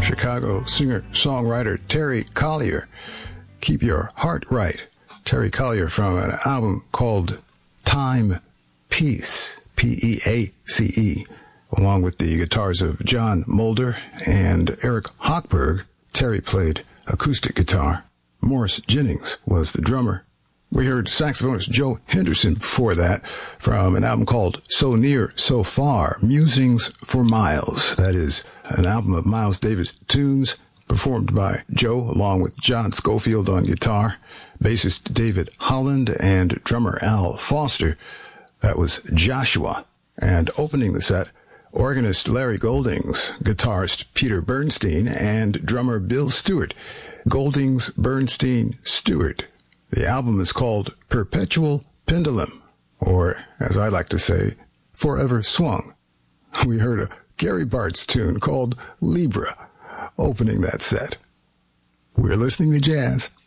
Chicago singer-songwriter Terry Collier. Keep Your Heart Right. Terry Collier from an album called Time Peace, P-E-A-C-E, along with the guitars of John Mulder and Eric Hochberg. Terry played acoustic guitar. Morris Jennings was the drummer. We heard saxophonist Joe Henderson before that from an album called So Near, So Far, Musings for Miles. That is an album of Miles Davis tunes performed by Joe along with John Schofield on guitar, bassist David Holland, and drummer Al Foster. That was Joshua. And opening the set, organist Larry Goldings, guitarist Peter Bernstein, and drummer Bill Stewart. Goldings, Bernstein, Stewart. The album is called Perpetual Pendulum, or, as I like to say, Forever Swung. We heard a Gary Bartz tune called Libra, opening that set. We're listening to jazz.